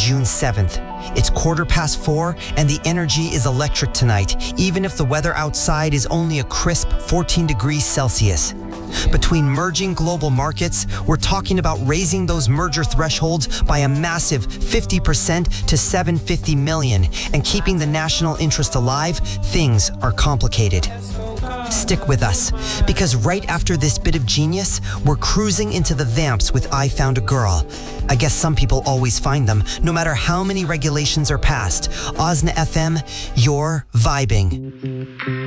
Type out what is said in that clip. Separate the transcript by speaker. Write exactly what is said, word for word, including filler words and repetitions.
Speaker 1: June seventh. It's quarter past four, and the energy is electric tonight, even if the weather outside is only a crisp fourteen degrees Celsius. Between merging global markets, we're talking about raising those merger thresholds by a massive fifty percent to seven hundred fifty million, and keeping the national interest alive, things are complicated. Stick with us, because right after this bit of genius, we're cruising into the vamps with I Found a Girl. I guess some people always find them, no matter how many regulations are passed. Osna F M, you're vibing.